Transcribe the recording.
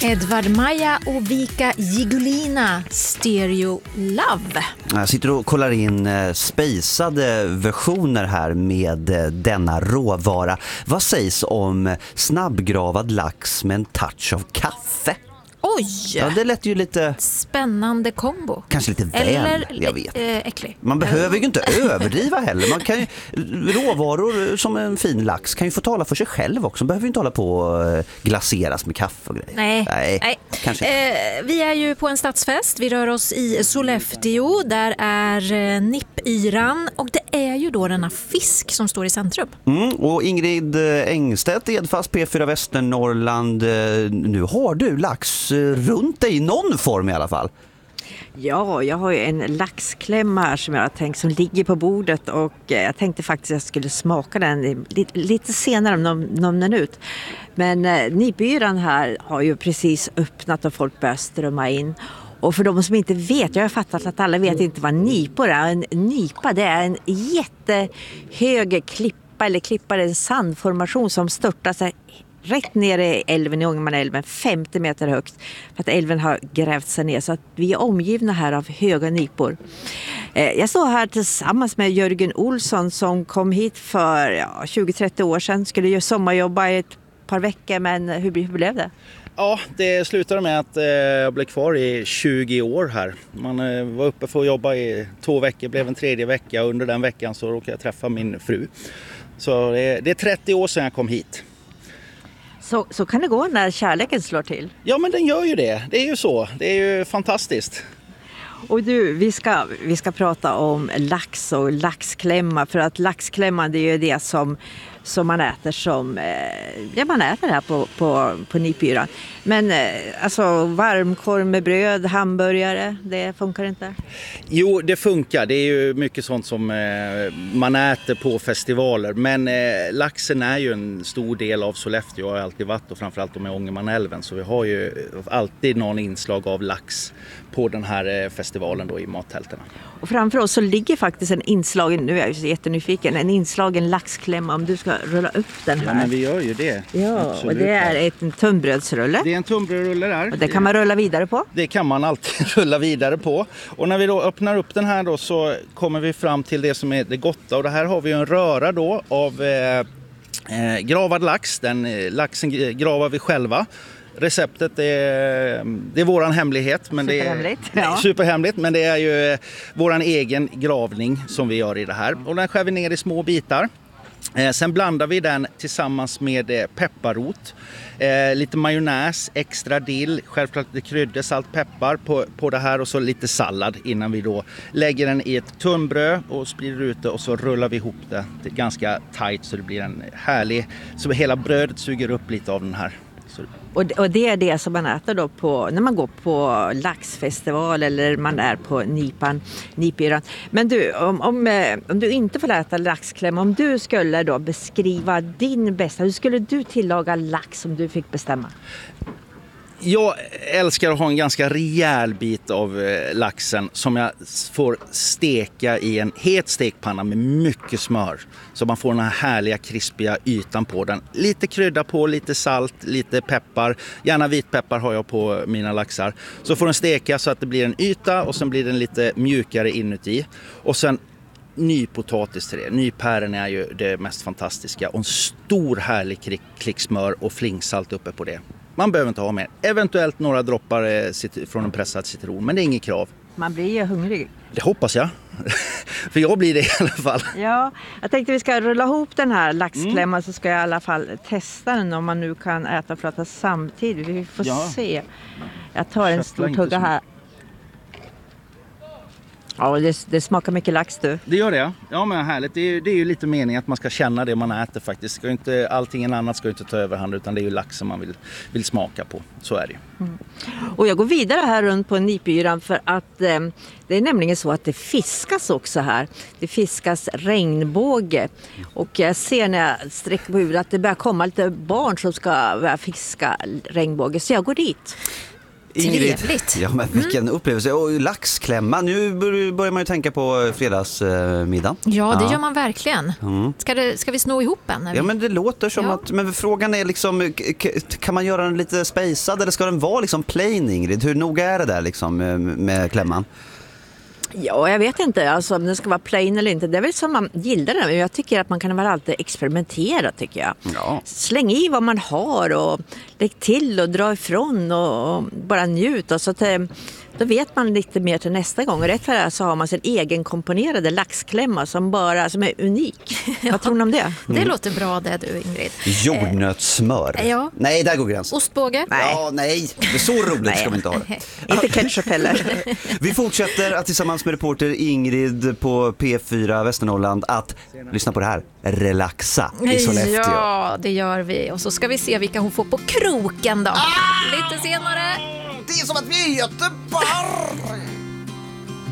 Edvard Maja och Vika Jigulina, Stereo Love. Jag sitter och kollar in spejsade versioner här med denna råvara. Vad sägs om snabbgravad lax med en touch av kaffe? Oj! Ja, det lät ju lite... Spännande kombo. Kanske lite väl, eller jag vet. Äcklig. Man behöver ju inte överdriva heller. Man kan ju, råvaror som en fin lax kan ju få tala för sig själv också. Man behöver ju inte hålla på och glaseras med kaffe och grejer. Nej. Kanske. Vi är ju på en stadsfest. Vi rör oss i Sollefteå. Där är nippyran. Och det är ju då denna fisk som står i centrum. Och Ingrid Engstedt, Edfast, P4 Västernorrland. Nu har du lax runt dig i någon form i alla fall. Ja, jag har ju en laxklämma här som jag har tänkt som ligger på bordet och jag tänkte faktiskt att jag skulle smaka den lite senare om någon minut. Men nippyran här har ju precis öppnat och folk börjar strömma in. Och för de som inte vet, jag har fattat att alla vet inte vad nipor är. En nipa, det är en jättehög klippa eller klippar en sandformation som störtar sig rätt ner i älven, i Ångermanälven, 50 meter högt. För att älven har grävt sig ner så att vi är omgivna här av höga nipor. Jag står här tillsammans med Jörgen Olsson som kom hit för 20-30 år sedan. Skulle ju sommarjobba i ett par veckor, men hur blev det? Ja, det slutade med att jag blev kvar i 20 år här. Man var uppe för att jobba i 2 veckor, blev en 3:e vecka. Under den veckan så råkade jag träffa min fru. Så det är 30 år sedan jag kom hit. Så kan det gå när kärleken slår till. Ja, men den gör ju det. Det är ju så. Det är ju fantastiskt. Och du, vi ska prata om lax och laxklämma. För att laxklämman, det är ju det som man äter man äter här på nippyran. Men alltså varmkorv med bröd, hamburgare, det funkar inte? Jo, det funkar. Det är ju mycket sånt som man äter på festivaler. Men laxen är ju en stor del av Sollefteå. Jag har alltid varit, och framförallt med Ångermanälven. Så vi har ju alltid någon inslag av lax på den här festivalen då i mattälterna. Och framför oss så ligger faktiskt en inslagen, nu är jag jättenyfiken, en inslagen laxklämma om du ska rulla upp den här. Ja, men vi gör ju det. Ja, absolut. Och det är en tunnbrödsrulle. Det är en tunnbrödsrulle där. Och det kan man rulla vidare på? Det kan man alltid rulla vidare på. Och när vi då öppnar upp den här då så kommer vi fram till det som är det gotta. Och det här har vi en röra då av gravad lax. Den laxen gravar vi själva. Receptet det är våran hemlighet, men superhemligt, men det är ju våran egen gravning som vi gör i det här. Och den skär vi ner i små bitar. Sen blandar vi den tillsammans med pepparrot, lite majonnäs, extra dill, självklart lite kryddor, salt, peppar på det här och så lite sallad innan vi då lägger den i ett tunnbröd och sprider ut det och så rullar vi ihop det ganska tight så det blir en härlig, så hela brödet suger upp lite av den här. Och det är det som man äter då när man går på laxfestival eller man är på nippyran. Men du, om du inte får äta laxklämma, om du skulle då beskriva din bästa, hur skulle du tillaga lax om du fick bestämma? Jag älskar att ha en ganska rejäl bit av laxen som jag får steka i en het stekpanna med mycket smör. Så man får den här härliga krispiga ytan på den. Lite krydda på, lite salt, lite peppar. Gärna vitpeppar har jag på mina laxar. Så får den steka så att det blir en yta och sen blir den lite mjukare inuti. Och sen nypotatis till det. Nypären är ju det mest fantastiska. Och en stor härlig klick smör och flingsalt uppe på det. Man behöver inte ha mer. Eventuellt några droppar från en pressad citron, men det är inget krav. Man blir ju hungrig. Det hoppas jag. För jag blir det i alla fall. Ja, jag tänkte vi ska rulla ihop den här laxklämman så ska jag i alla fall testa den om man nu kan äta och prata samtidigt. Vi får se. Jag tar en stor tugga här. Ja, det smakar mycket lax du. Det gör det, ja men härligt. Det är ju lite meningen att man ska känna det man äter faktiskt. Allting annat ska inte ta överhand utan det är ju lax som man vill smaka på. Så är det ju. Och jag går vidare här runt på nippyran för att det är nämligen så att det fiskas också här. Det fiskas regnbåge. Och jag ser när jag sträcker på huvudet att det börjar komma lite barn som ska börja fiska regnbåge. Så jag går dit. Trevligt. Ja, men vilken upplevelse. Och laxklämma, nu börjar man ju tänka på fredagsmiddag. Ja, det gör man verkligen. Ska vi sno ihop en? Eller? Ja, men det låter som Ja. att... Men frågan är liksom, kan man göra den lite spejsad eller ska den vara liksom plain, Ingrid? Hur noga är det där liksom med klämman? Ja, jag vet inte alltså, om det ska vara plain eller inte. Det är väl som man gillar det. Men jag tycker att man kan väl alltid experimentera, tycker jag. Ja. Släng i vad man har och lägg till och dra ifrån och bara njut. Så att, då vet man lite mer till nästa gång. Och rätt för det så har man sin egen komponerade laxklämma som är unik. Vad tror ni om det? Det låter bra det du, Ingrid. Jordnötssmör. Ja. Nej, där går gränsen. Ostbåge? Ja, nej. Det är så roligt ska vi inte ha det. Inte ketchup heller. Vi fortsätter att tillsammans med reporter Ingrid på P4 Västernorrland att lyssna på det här. Relaxa i Sollefteå. Ja, det gör vi. Och så ska vi se vilka hon får på kroken då. Lite senare. Det är som att vi är i Göteborg!